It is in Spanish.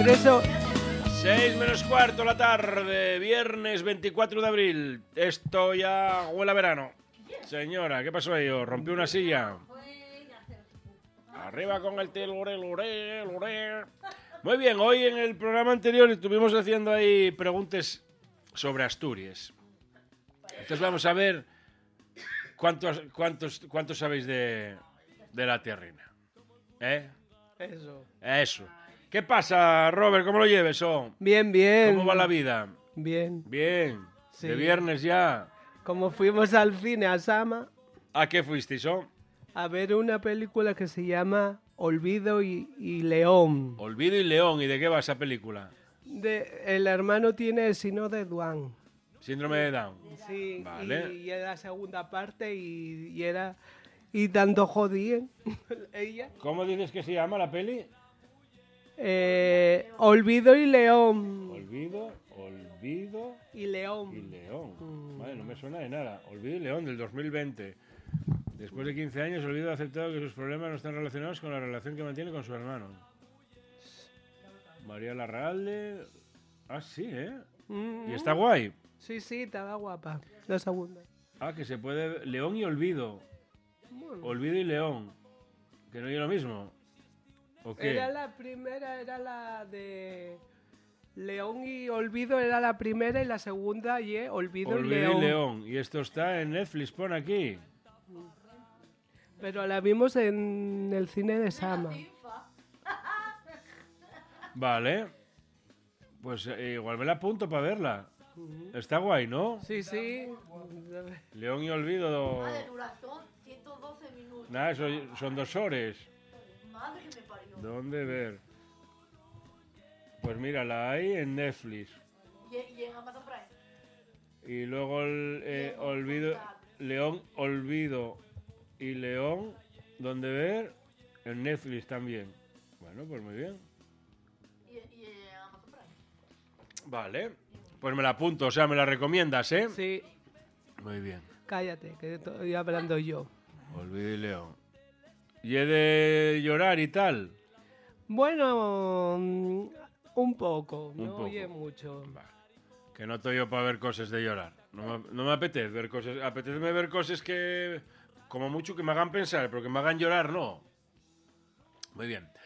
Por eso... 6 menos cuarto la tarde, viernes 24 de abril. Esto ya huele a verano. Señora, ¿qué pasó ahí? ¿Os rompió una silla? Arriba con el tilure, lure, lure. Muy bien, hoy en el programa anterior estuvimos haciendo ahí preguntas sobre Asturias. Entonces vamos a ver cuántos sabéis de la tierrina. ¿Eh? Eso. ¿Qué pasa, Robert? ¿Cómo lo lleves? Bien, bien. ¿Cómo va la vida? Bien. Bien. Sí. De viernes ya. Como fuimos al cine a Sama ¿A qué fuisteis, a ver una película que se llama Olvido y León. Olvido y León. ¿Y de qué va esa película? El hermano tiene el síndrome de Down. Síndrome de Down. Sí, Vale. y era la segunda parte y tanto jodían ella. ¿Cómo dices que se llama la peli? Olvido y León. Olvido Y León. y León. Vale, no me suena de nada. Olvido y León del 2020. Después de 15 años, Olvido ha aceptado que sus problemas no están relacionados con la relación que mantiene con su hermano. María Larralde. Ah, sí, ¿eh? ¿Y está guay? Sí, estaba guapa. La segunda. Ah, que se puede... León y Olvido. Bueno. Olvido y León. Que no es lo mismo. ¿O qué? Era la primera, era la de León y Olvido, era la primera, y la segunda Olvido y Olvido León. y León. Y esto está en Netflix, pon aquí. Pero la vimos en el cine de Sama. Vale. Pues igual me la apunto para verla. Está guay, ¿no? Sí. León y Olvido. De duración, 112 minutos. Nada, eso son 2 horas. Madre que me parió. ¿Dónde ver? Pues mira, la hay en Netflix. Y en Amazon Prime. Y luego Olvido, León, Olvido y León, ¿dónde ver? En Netflix también. Bueno, pues muy bien. Y en Amazon Prime. Vale. Pues me la apunto, o sea, me la recomiendas, ¿eh? Sí, Muy bien. cállate, que estoy hablando yo. Olvido y León. ¿Y he de llorar y tal? Bueno, un poco, Un no poco. oye mucho. Vale. Que no estoy yo para ver cosas de llorar. No me apetece ver cosas. Apetece ver cosas que, como mucho, que me hagan pensar, pero que me hagan llorar, no. Muy bien.